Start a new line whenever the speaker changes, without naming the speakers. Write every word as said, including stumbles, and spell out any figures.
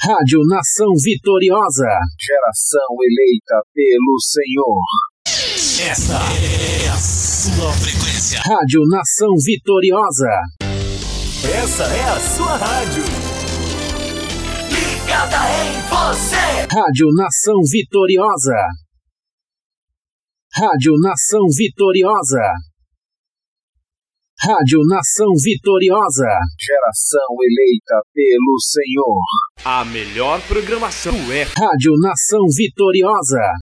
Rádio Nação Vitoriosa. Geração eleita pelo Senhor.
Esta é a sua frequência.
Rádio Nação Vitoriosa.
Essa é a sua rádio. Ligada em você.
Rádio Nação Vitoriosa. Rádio Nação Vitoriosa. Rádio Nação Vitoriosa. Geração eleita pelo Senhor.
A melhor programação é
Rádio Nação Vitoriosa.